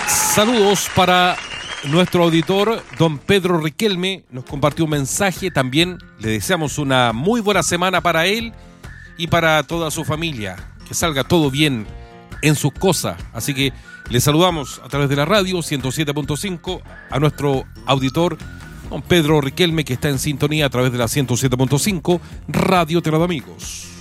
Saludos para nuestro auditor, don Pedro Riquelme. Nos compartió un mensaje. También le deseamos una muy buena semana para él y para toda su familia. Que salga todo bien en sus cosas. Así que le saludamos a través de la radio 107.5 a nuestro auditor, don Pedro Riquelme, que está en sintonía a través de la 107.5 Radio Tele de Amigos.